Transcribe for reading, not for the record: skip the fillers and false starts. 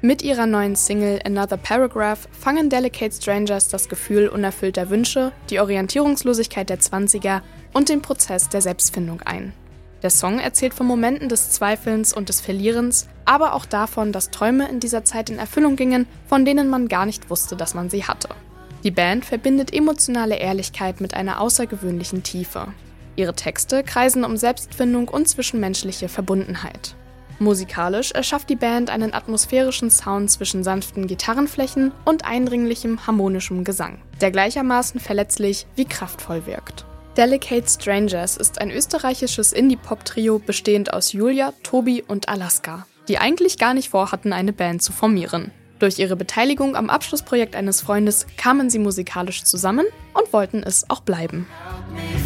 Mit ihrer neuen Single Another Paragraph fangen Delicate Strangers das Gefühl unerfüllter Wünsche, die Orientierungslosigkeit der 20er und den Prozess der Selbstfindung ein. Der Song erzählt von Momenten des Zweifelns und des Verlierens, aber auch davon, dass Träume in dieser Zeit in Erfüllung gingen, von denen man gar nicht wusste, dass man sie hatte. Die Band verbindet emotionale Ehrlichkeit mit einer außergewöhnlichen Tiefe. Ihre Texte kreisen um Selbstfindung und zwischenmenschliche Verbundenheit. Musikalisch erschafft die Band einen atmosphärischen Sound zwischen sanften Gitarrenflächen und eindringlichem, harmonischem Gesang, der gleichermaßen verletzlich wie kraftvoll wirkt. Delicate Strangers ist ein österreichisches Indie-Pop-Trio bestehend aus Julia, Tobi und Alaska, die eigentlich gar nicht vorhatten, eine Band zu formieren. Durch ihre Beteiligung am Abschlussprojekt eines Freundes kamen sie musikalisch zusammen und wollten es auch bleiben.